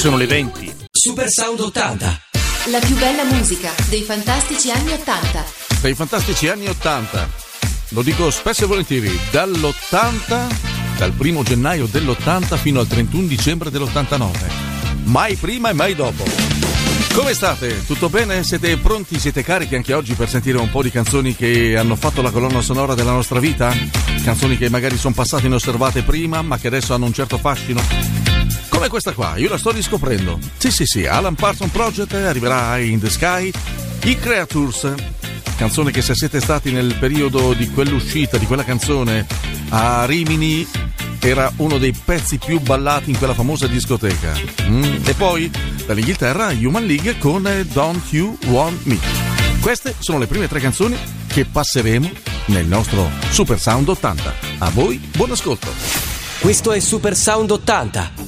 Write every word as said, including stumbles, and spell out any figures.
Sono le venti. Super Sound ottanta. La più bella musica dei fantastici anni ottanta. Dei fantastici anni ottanta. Lo dico spesso e volentieri, dall'ottanta, dal primo gennaio dell'ottanta fino al trentuno dicembre dell'ottantanove. Mai prima e mai dopo. Come state? Tutto bene? Siete pronti? Siete carichi anche oggi per sentire un po' di canzoni che hanno fatto la colonna sonora della nostra vita? Canzoni che magari sono passate inosservate prima, ma che adesso hanno un certo fascino? Come questa qua, io la sto riscoprendo. Sì, sì, sì, Alan Parsons Project arriverà in the Sky. I Creatures, canzone che se siete stati nel periodo di quell'uscita di quella canzone a Rimini era uno dei pezzi più ballati in quella famosa discoteca. Mm. E poi dall'Inghilterra Human League con Don't You Want Me. Queste sono le prime tre canzoni che passeremo nel nostro Super Sound ottanta. A voi buon ascolto. Questo è Super Sound ottanta.